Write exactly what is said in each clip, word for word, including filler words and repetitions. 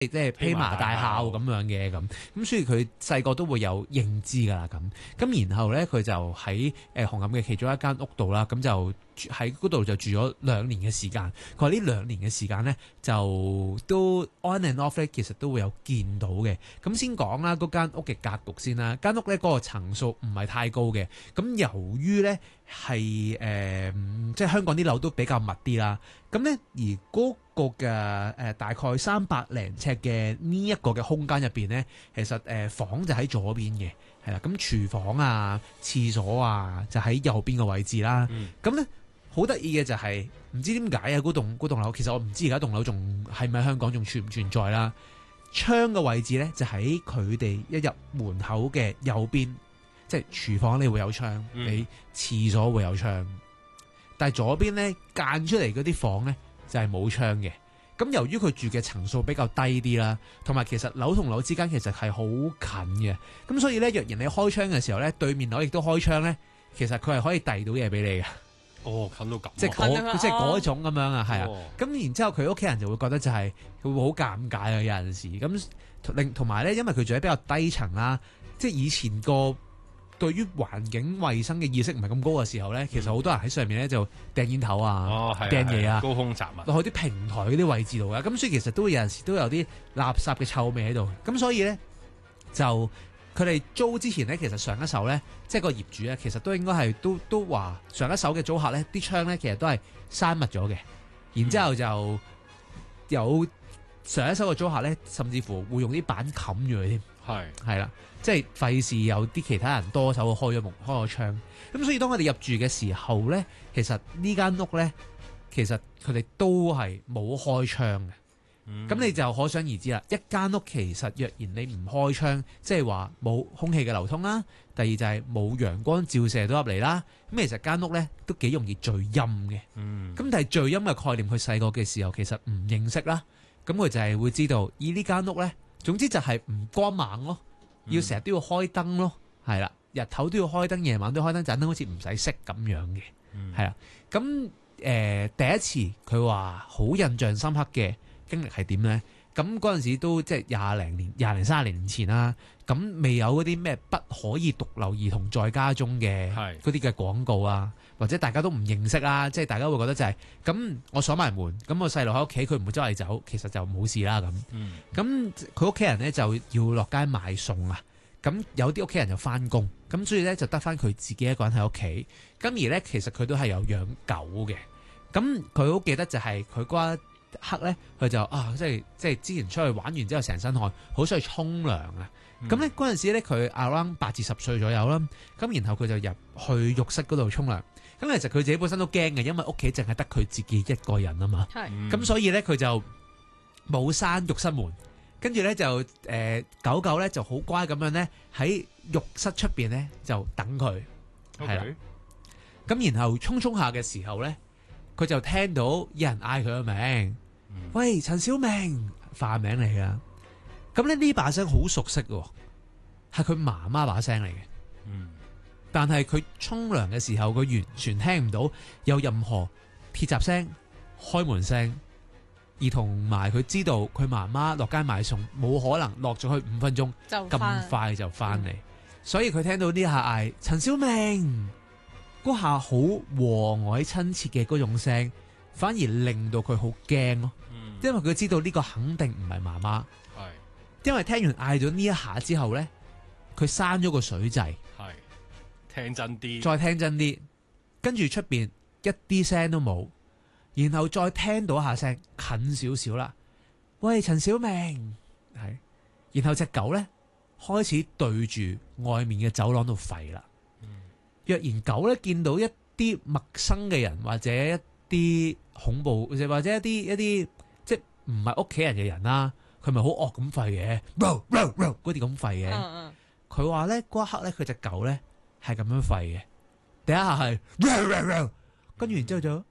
即係披麻戴孝咁樣嘅咁，咁所以佢細個都會有認知㗎啦咁。咁然後咧佢就喺誒紅磡嘅其中一間屋度啦，咁就喺嗰度就住咗兩年嘅時間。佢話呢兩年嘅時間咧就都 on and off 咧，其實都會有見到嘅。咁先講啦，嗰間屋嘅格局先啦。間屋咧嗰個層數唔係太高嘅。咁由於咧係誒即係香港啲樓都比較密啲啦。咁咧而嗰個嘅誒、呃、大概三百零尺嘅呢一個嘅空間入邊咧，其實誒、呃、房就喺左邊嘅，係啦。咁廚房啊、廁所啊就喺右邊個位置啦。咁咧好得意嘅就係、是、唔知點解啊！嗰棟嗰棟樓其實我唔知而家棟樓仲係咪香港仲存唔存在啦。窗嘅位置咧就喺佢哋一入門口嘅右邊，即係廚房你會有窗，你廁所會有窗。但係左邊咧間出嚟嗰啲房咧就係冇窗嘅。咁由於佢住嘅層數比較低啲啦，同埋其實樓同樓之間其實係好近嘅。咁所以咧，若然你開窗嘅時候咧，對面樓亦都開窗咧，其實佢係可以遞到嘢俾你嘅。 哦，近到咁、啊， 即係嗰即係嗰種咁樣啊，係啊。咁、哦、然之後佢屋企人就會覺得就係佢會好尷尬啊，有陣時咁另同埋咧，因為佢住喺比較低層啦，即係以前個對於環境衛生嘅意識唔係咁高嘅時候咧，其實好多人喺上面咧就掟煙頭啊、掟嘢啊、 高空雜物落去啲平台嗰啲位置度啊，咁所以其實都會有陣時都有啲垃圾嘅臭味喺度。咁所以咧就佢哋租之前咧，其實上一手咧，即係個業主咧，其實都應該係都都話上一手嘅租客咧，啲窗咧其實都係閂密咗嘅。然之後就有上一手嘅租客咧，甚至乎會用啲板冚住佢添。係係啦，即係費事有啲其他人多手開咗門開咗窗。咁所以當我哋入住嘅時候咧，其實呢間屋咧，其實佢哋都係冇開窗嘅。咁、嗯、你就可想而知啦。一間屋其實若然你唔開窗，即係話冇空氣嘅流通啦。第二就係冇陽光照射到入嚟啦。咁其實間屋咧都幾容易聚陰嘅。咁、嗯、但係聚陰嘅概念，佢細個嘅時候其實唔認識啦。咁佢就係會知道，以呢間屋咧，總之就係唔光猛咯，要成日都要開燈咯，係啦，日頭都要開燈，夜晚都開燈，盞燈好似唔使熄咁樣嘅，係啦。咁誒、呃、第一次佢話好印象深刻嘅經歷係點咧？咁嗰陣時都即係廿零年、廿零三十年前啦。咁未有嗰啲咩不可以獨留兒童在家中嘅嗰啲嘅廣告啊，或者大家都唔認識啦，即係大家會覺得就係、是、咁，我鎖埋門，咁我細路喺屋企，佢唔會周圍走，其實就冇事啦咁。咁佢屋企人咧就要落街買餸啊。咁有啲屋企人就翻工，咁所以咧就得翻佢自己一個人喺屋企。咁而咧其實佢都係有養狗嘅。咁佢好記得就係佢嗰一刻咧，佢就啊，即係即係之前出去玩完之後成身汗，好想去沖涼啊！咁咧嗰陣時咧，佢 around 八至十歲左右啦。咁然後佢就入去浴室嗰度沖涼。咁其實佢自己本身都驚嘅，因為屋企淨係得佢自己一個人啊嘛。係。咁、嗯、所以咧佢就冇閂浴室門，跟住咧就誒、呃、狗狗咧就好乖咁樣咧喺浴室出邊咧就等佢。係啦。咁然後沖沖下嘅時候咧，佢就聽到有人嗌佢個名，嗯、喂，陳小明，化名嚟噶。咁咧呢把聲好熟悉喎，係佢媽媽把聲嚟嘅。嗯，但係佢沖涼嘅時候，佢完全聽唔到有任何鐵閘聲、開門聲，而同埋佢知道佢媽媽落街買餸，冇可能落咗去五分鐘咁快就翻嚟，嗯，所以佢聽到呢下嗌陳小明。嗰下好和藹親切嘅嗰種聲，反而令到佢好驚咯。嗯，因為佢知道呢個肯定唔係媽媽。係，因為聽完嗌咗呢一下之後咧，佢閂咗個水掣。係，聽真啲，再聽真啲，跟住出邊一啲聲都冇，然後再聽到一下聲近少少啦。喂，陳小明，係，然後隻狗咧開始對住外面嘅走廊度吠啦。若然狗咧見到一啲陌生嘅人，或者一啲恐怖，或者一啲一啲即係唔係屋企人嘅人啦，佢咪好惡咁吠嘅，嗰啲咁吠嘅。佢話咧嗰一刻咧，佢隻狗咧係咁樣吠嘅。第一下係，跟住然之後就，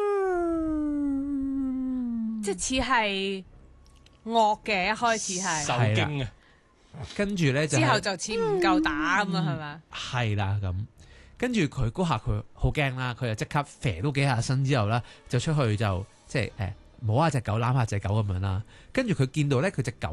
即係似係惡嘅，一開始係受驚啊， 跟住咧就之後就似唔夠打咁啊，係咪？ 係啦咁。跟住佢嗰下佢好驚啦，佢就即刻肥都幾下身之後啦，就出去就即係誒摸下只狗攬下只狗咁樣啦。跟住佢見到咧佢只狗